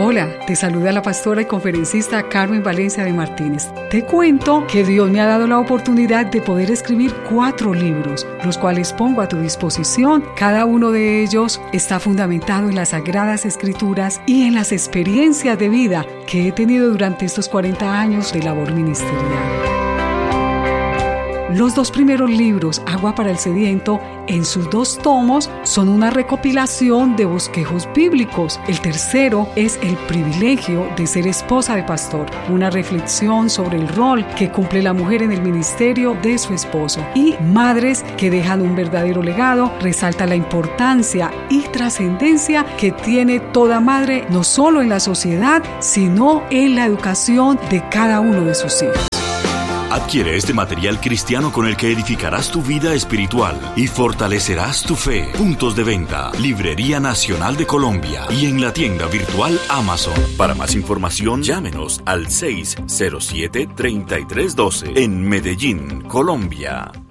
Hola, te saluda la pastora y conferencista Carmen Valencia de Martínez. Te cuento que Dios me ha dado la oportunidad de poder escribir 4 libros, los cuales pongo a tu disposición. Cada uno de ellos está fundamentado en las Sagradas Escrituras y en las experiencias de vida que he tenido durante estos 40 años de labor ministerial. Los 2 primeros libros, Agua para el Sediento, en sus 2 tomos, son una recopilación de bosquejos bíblicos. El tercero es El privilegio de ser esposa de pastor, una reflexión sobre el rol que cumple la mujer en el ministerio de su esposo. Y Madres que dejan un verdadero legado, resalta la importancia y trascendencia que tiene toda madre, no solo en la sociedad, sino en la educación de cada uno de sus hijos. Adquiere este material cristiano con el que edificarás tu vida espiritual y fortalecerás tu fe. Puntos de venta: Librería Nacional de Colombia y en la tienda virtual Amazon. Para más información, llámenos al 607-3312 en Medellín, Colombia.